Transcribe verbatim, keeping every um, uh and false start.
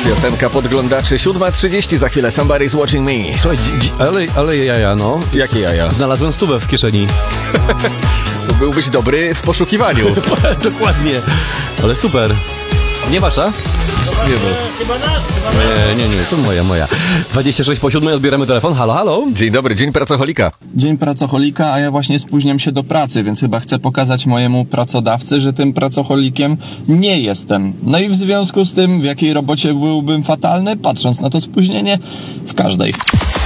Piosenka podglądaczy, siódma trzydzieści, za chwilę Somebody's Watching Me. Słuchaj, dzi- dzi- ale, ale jaja, no. Jakie jaja? Znalazłem stówę w kieszeni. To byłbyś dobry w poszukiwaniu. Dokładnie. Ale super. Nie wasza? Nie no. Nie, nie, nie, to moja, moja. dwadzieścia sześć po siódmej, odbieramy telefon. Halo, halo? Dzień dobry, dzień pracoholika. Dzień pracoholika, a ja właśnie spóźniam się do pracy, więc chyba chcę pokazać mojemu pracodawcy, że tym pracoholikiem nie jestem. No i w związku z tym, w jakiej robocie byłbym fatalny, patrząc na to spóźnienie, w każdej.